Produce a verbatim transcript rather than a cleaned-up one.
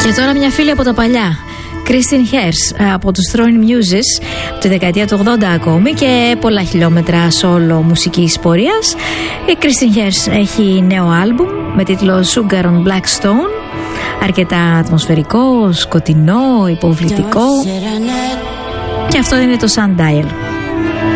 Και τώρα μια φίλη από τα παλιά, Christine Hers από τους Throwing Muses, από τη δεκαετία του ογδόντα ακόμη, και πολλά χιλιόμετρα σόλο μουσικής πορείας. Η Christine Hers έχει νέο άλμπουμ με τίτλο Sugar on Black Stone, αρκετά ατμοσφαιρικό, σκοτεινό, υποβλητικό, και αυτό είναι το Sundial.